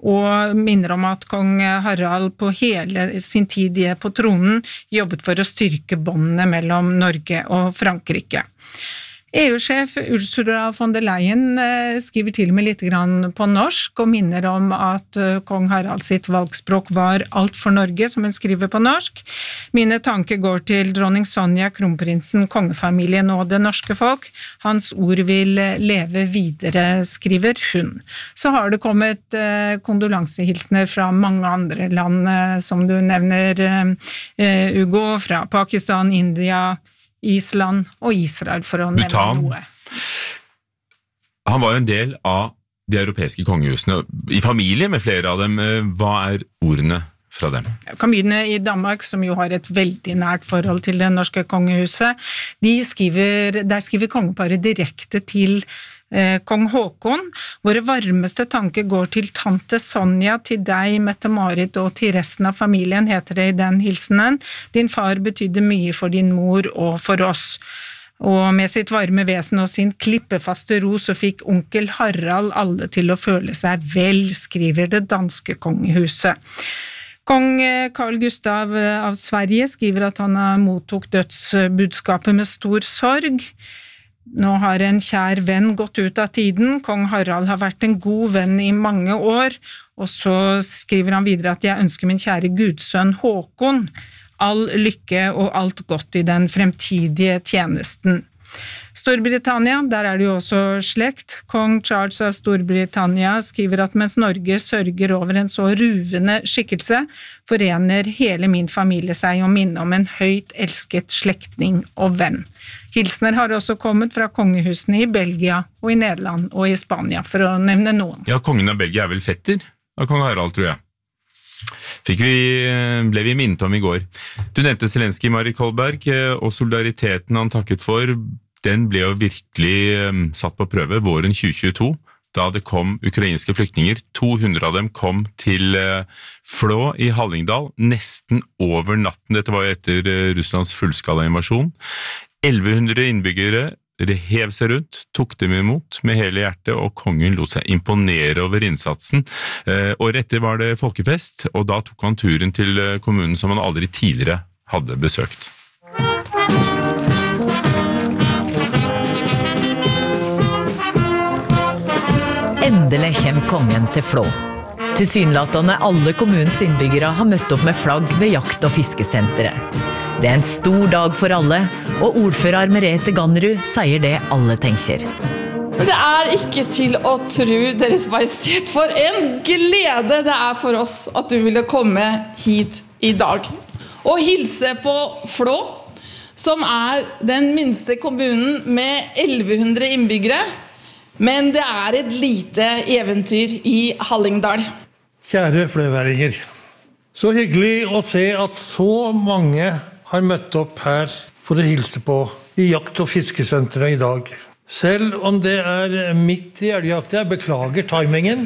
og minner om at kong Harald på hele sin tid på tronen jobbet for å styrke båndene mellom Norge og Frankrike. EU-sjef Ursula von der Leyen skriver til og med litt grann på norsk og minner om at kong Harald sitt valgspråk var alt for Norge, som hun skriver på norsk. Mine tanker går til dronning Sonja, kronprinsen, kongefamilien og det norske folk. Hans ord vil leve videre, skriver hun. Så har det kommet kondolansehilsener fra mange andre land, som du nevner, Ugo, fra Pakistan, India, Island og Israel, for å nevne noe. Han var en del av de europeiske kongehusene. I familie med flere av dem, hva ordene fra dem? Kamine i Danmark, som jo har et veldig nært forhold til det norske kongehuset, der skriver kongeparet direkte til kong Håkon. Våre varmeste tanker går til tante Sonja, til deg, Mette-Marit, og til resten av familien, heter det i den hilsenen. Din far betydde mye for din mor og for oss. Og med sitt varme vesen og sin klippefaste ro så fikk onkel Harald alle til å føle seg vel, skriver det danske kongehuset. Kong Carl Gustav av Sverige skriver at han mottok dødsbudskapet med stor sorg. Nå har en kjær venn gått ut av tiden. Kong Harald har vært en god venn i mange år, og så skriver han videre at jeg ønsker min kjære gudsønn Håkon all lykke og alt godt i den fremtidige tjenesten. Storbritannia, der det jo også slekt. Kong Charles av Storbritannia skriver at mens Norge sørger over en så ruvende skikkelse, forener hele min familie seg å minne om en høyt elsket slektning og venn. Hilsener har også kommet fra kongehusene i Belgia og i Nederland og i Spania, for å nevne noen. Ja, kongen av Belgia vel fetter av kong Harald, tror jeg. Ble vi minnet om i går. Du nevnte Zelensky, Marit Kolberg, og solidariteten han takket for, den ble jo virkelig satt på prøve våren 2022, da det kom ukrainske flyktninger. 200 av dem kom til Flå i Hallingdal, nesten over natten. Dette var jo etter Russlands fullskala invasjon. 1100 innbyggere hev seg rundt, tok dem imot med hele hjertet, og kongen lot seg imponere over innsatsen. Året etter var det folkefest, og da tok han turen til kommunen som han aldri tidligere hadde besøkt. Endelig kommer kongen til Flå. Tilsynelatende alle kommunens innbyggere har møtt opp med flagg ved jakt- og fiskesenteret. Det en stor dag for alle, og ordfører Merete Gannerud sier det alle tenker. Det ikke til å tro, Deres Majestet, for en glede det for oss at du ville komme hit i dag. Og hilse på Flå, som den minste kommunen med 1100 innbyggere, men det et lite eventyr i Hallingdal. Kjære fløværinger, så hyggelig å se at så mange har møtt opp her for å hilse på i jakt- og fiskesenteret i dag. Selv om det midt i elgjakt, jeg beklager timingen.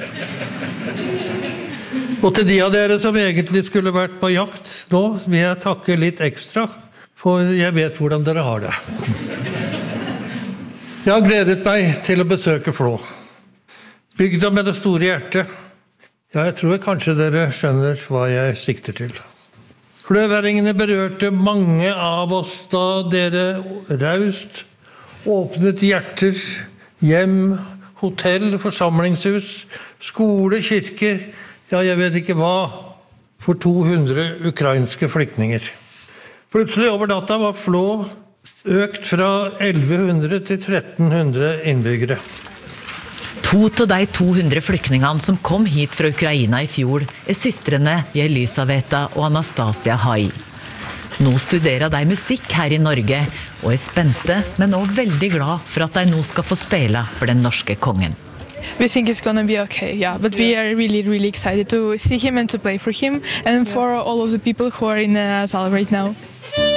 Og til de av dere som egentlig skulle vært på jakt, nå vil jeg takke litt ekstra, for jeg vet hvordan dere har det. Jeg har gledet meg til å besøke Flå. Bygda med det store hjertet. Ja, jeg tror kanskje dere skjønner hva jeg sikter til. Fløværingene berørte mange av oss da dere raust åpnet hjerter, hjem, hotell, forsamlingshus, skole, kirker, ja, jeg vet ikke hva, for 200 ukrainske flyktninger. Plutselig over natta var Flå økt fra 1100 til 1300 innbyggere. To av de 200 flyktningene som kom hit fra Ukraina i fjor søstrene Jelisaveta og Anastasia Hai. Nå studerer de musikk her i Norge og spente, men også veldig glad for at de nå skal få spille for den norske kongen. We think it's going to be okay, yeah. But we are really, really excited to see him and to play for him and for all of the people who are in the salle right now.